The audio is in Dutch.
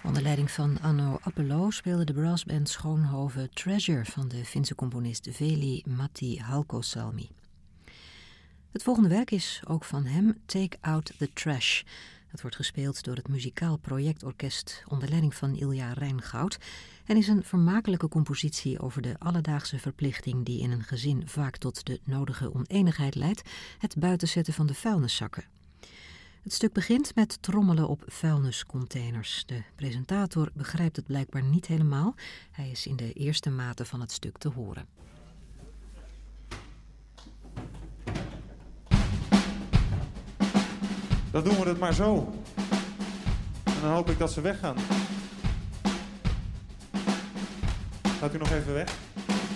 Onder leiding van Anno Appelo speelde de brassband Schoonhoven Treasure van de Finse componist Veli-Matti Halkosalmi. Het volgende werk is ook van hem, Take Out the Trash. Het wordt gespeeld door het Muzikaal Projectorkest onder leiding van Ilja Rijngoud en is een vermakelijke compositie over de alledaagse verplichting die in een gezin vaak tot de nodige oneenigheid leidt, het buitenzetten van de vuilniszakken. Het stuk begint met trommelen op vuilniscontainers. De presentator begrijpt het blijkbaar niet helemaal. Hij is in de eerste maten van het stuk te horen. Dan doen we het maar zo. En dan hoop ik dat ze weggaan. Gaat u nog even weg?